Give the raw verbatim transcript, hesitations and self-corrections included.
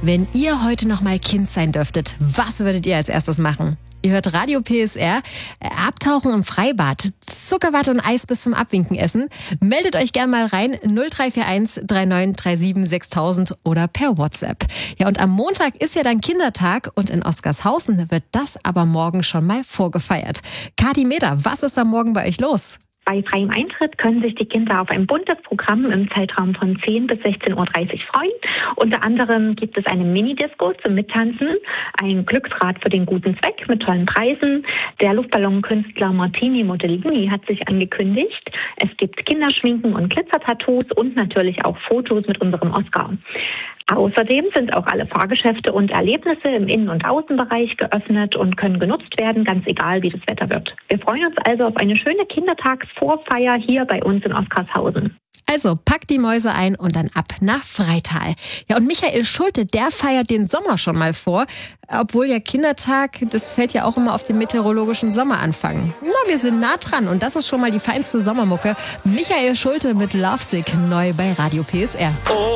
Wenn ihr heute noch mal Kind sein dürftet, was würdet ihr als erstes machen? Ihr hört Radio P S R, Abtauchen im Freibad, Zuckerwatte und Eis bis zum Abwinken essen. Meldet euch gern mal rein, null drei vier eins drei neun drei sieben sechstausend oder per WhatsApp. Ja, und am Montag ist ja dann Kindertag und in Oskarshausen wird das aber morgen schon mal vorgefeiert. Kati Meder, was ist da morgen bei euch los? Bei freiem Eintritt können sich die Kinder auf ein buntes Programm im Zeitraum von zehn bis sechzehn Uhr dreißig freuen. Unter anderem gibt es eine Mini-Disco zum Mittanzen, ein Glücksrad für den guten Zweck mit tollen Preisen. Der Luftballonkünstler Martini Modellini hat sich angekündigt. Es gibt Kinderschminken und Glitzertattoos und natürlich auch Fotos mit unserem Oscar. Außerdem sind auch alle Fahrgeschäfte und Erlebnisse im Innen- und Außenbereich geöffnet und können genutzt werden, ganz egal wie das Wetter wird. Wir freuen uns also auf eine schöne Kindertagsvorfeier hier bei uns in Oskarshausen. Also packt die Mäuse ein und dann ab nach Freital. Ja, und Michael Schulte, der feiert den Sommer schon mal vor. Obwohl ja Kindertag, das fällt ja auch immer auf den meteorologischen Sommeranfang. Na, wir sind nah dran und das ist schon mal die feinste Sommermucke. Michael Schulte mit Lovesick, neu bei Radio P S R.